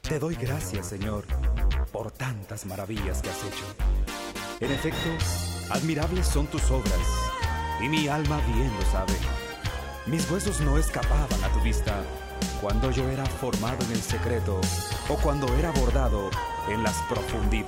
Te doy gracias, Señor, por tantas maravillas que has hecho. En efecto, admirables son tus obras, y mi alma bien lo sabe. Mis huesos no escapaban a tu vista cuando yo era formado en el secreto o cuando era bordado en las profundidades